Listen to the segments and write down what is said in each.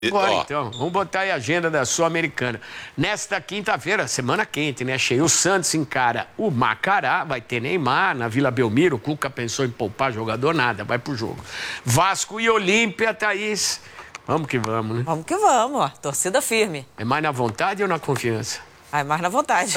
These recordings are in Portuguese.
Agora, então, vamos botar aí a agenda da Sul-Americana. Nesta quinta-feira, semana quente, né? Cheio. O Santos encara o Macará, vai ter Neymar na Vila Belmiro. O Cuca pensou em poupar jogador, nada, vai pro jogo. Vasco e Olímpia, Thaís. Vamos que vamos, né? Vamos que vamos, ó. Torcida firme. É mais na vontade ou na confiança? É mais na vontade.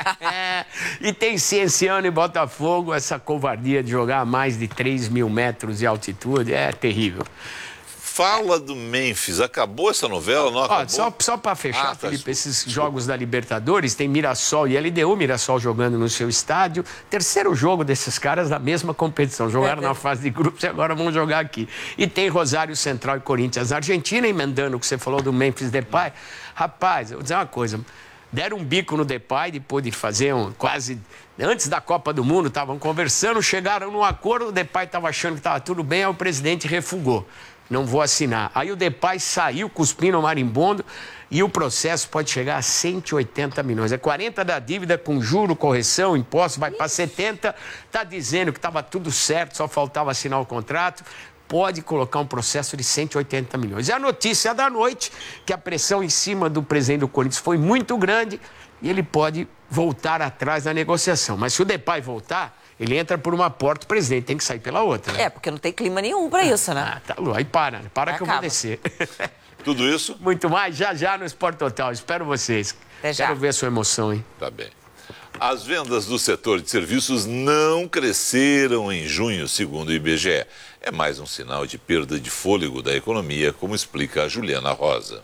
E tem Cienciano e Botafogo, essa covardia de jogar a mais de 3.000 metros de altitude, é terrível. Fala do Memphis, acabou essa novela? Não acabou? Só para fechar, Felipe, esses jogos da Libertadores, tem Mirassol e LDU, Mirassol jogando no seu estádio, terceiro jogo desses caras na mesma competição, jogaram na fase de grupos e agora vão jogar aqui. E tem Rosário Central e Corinthians Argentina, emendando o que você falou do Memphis Depay. Rapaz, eu vou dizer uma coisa, deram um bico no Depay depois de fazer quase... Antes da Copa do Mundo, estavam conversando, chegaram num acordo, o Depay estava achando que estava tudo bem, aí o presidente refugou. Não vou assinar. Aí o Depay saiu cuspindo o marimbondo e o processo pode chegar a 180 milhões. É 40 da dívida com juro, correção, impostos, vai para 70. Está dizendo que estava tudo certo, só faltava assinar o contrato. Pode colocar um processo de 180 milhões. E a notícia da noite, que a pressão em cima do presidente do Corinthians foi muito grande e ele pode voltar atrás da negociação. Mas se o Depay voltar... Ele entra por uma porta, o presidente tem que sair pela outra. Né? Porque não tem clima nenhum para isso, né? Tá, aí para que eu vou descer. Tudo isso? Muito mais, já no Sport Total. Espero vocês. Quero ver a sua emoção, hein? Tá bem. As vendas do setor de serviços não cresceram em junho, segundo o IBGE. É mais um sinal de perda de fôlego da economia, como explica a Juliana Rosa.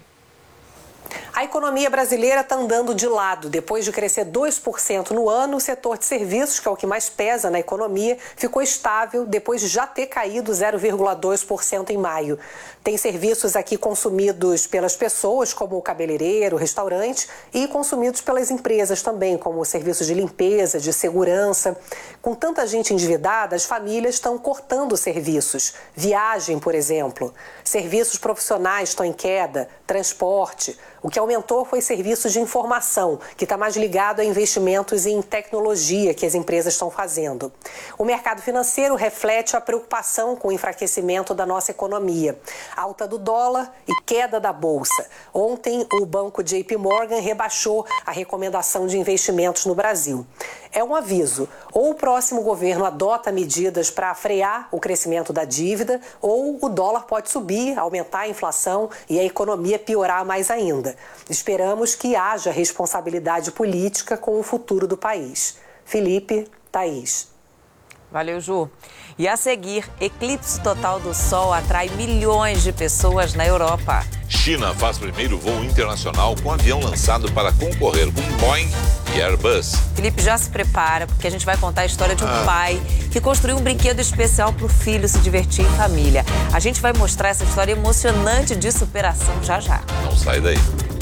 A economia brasileira está andando de lado. Depois de crescer 2% no ano, o setor de serviços, que é o que mais pesa na economia, ficou estável depois de já ter caído 0,2% em maio. Tem serviços aqui consumidos pelas pessoas, como o cabeleireiro, o restaurante, e consumidos pelas empresas também, como serviços de limpeza, de segurança. Com tanta gente endividada, as famílias estão cortando serviços. Viagem, por exemplo. Serviços profissionais estão em queda, transporte. O que aumentou foi serviços de informação, que está mais ligado a investimentos em tecnologia que as empresas estão fazendo. O mercado financeiro reflete a preocupação com o enfraquecimento da nossa economia. Alta do dólar e queda da bolsa. Ontem, o banco JP Morgan rebaixou a recomendação de investimentos no Brasil. É um aviso. Ou o próximo governo adota medidas para frear o crescimento da dívida, ou o dólar pode subir, aumentar a inflação e a economia piorar mais ainda. Esperamos que haja responsabilidade política com o futuro do país. Felipe, Thaís. Valeu, Ju. E a seguir, eclipse total do Sol atrai milhões de pessoas na Europa. China faz primeiro voo internacional com avião lançado para concorrer com Boeing e Airbus. Felipe, já se prepara, porque a gente vai contar a história de um pai que construiu um brinquedo especial para o filho se divertir em família. A gente vai mostrar essa história emocionante de superação já. Não sai daí.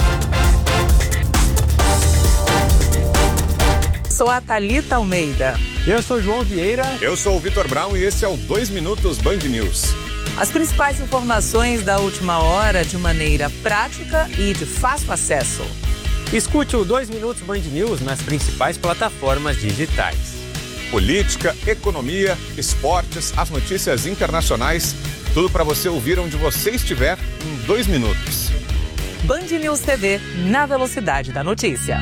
Sou a Thalita Almeida. Eu sou João Vieira. Eu sou o Vitor Brown e esse é o 2 Minutos Band News. As principais informações da última hora de maneira prática e de fácil acesso. Escute o 2 Minutos Band News nas principais plataformas digitais. Política, economia, esportes, as notícias internacionais, tudo para você ouvir onde você estiver em 2 minutos. Band News TV, na velocidade da notícia.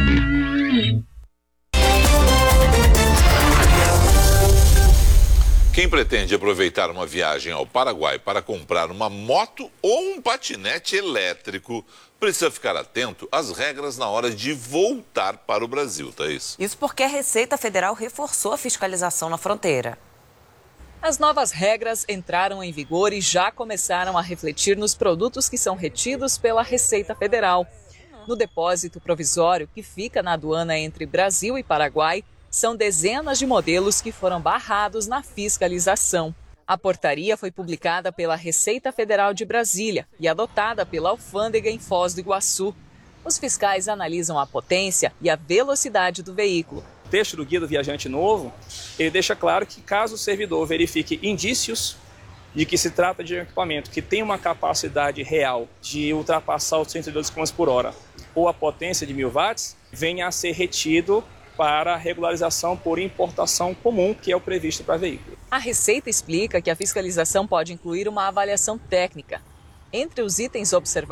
Quem pretende aproveitar uma viagem ao Paraguai para comprar uma moto ou um patinete elétrico precisa ficar atento às regras na hora de voltar para o Brasil, Thaís. Isso porque a Receita Federal reforçou a fiscalização na fronteira. As novas regras entraram em vigor e já começaram a refletir nos produtos que são retidos pela Receita Federal. No depósito provisório que fica na aduana entre Brasil e Paraguai, são dezenas de modelos que foram barrados na fiscalização. A portaria foi publicada pela Receita Federal de Brasília e adotada pela alfândega em Foz do Iguaçu. Os fiscais analisam a potência e a velocidade do veículo. O texto do Guia do Viajante Novo, ele deixa claro que caso o servidor verifique indícios de que se trata de um equipamento que tem uma capacidade real de ultrapassar os 112 km por hora ou a potência de 1000 watts, venha a ser retido para regularização por importação comum, que é o previsto para veículo. A Receita explica que a fiscalização pode incluir uma avaliação técnica. Entre os itens observados,